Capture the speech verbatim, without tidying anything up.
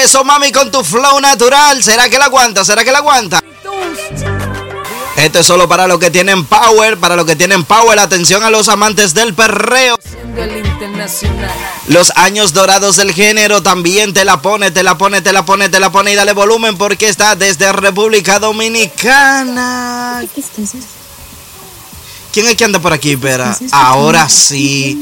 eso, mami, con tu flow natural. ¿Será que la aguanta? ¿Será que la aguanta? Esto es solo para los que tienen power, para los que tienen power. Atención a los amantes del perreo. Los años dorados del género también te la pone, te la pone, te la pone, te la pone. Y dale volumen porque está desde República Dominicana. ¿Quién es que anda por aquí, Vera? Ahora sí.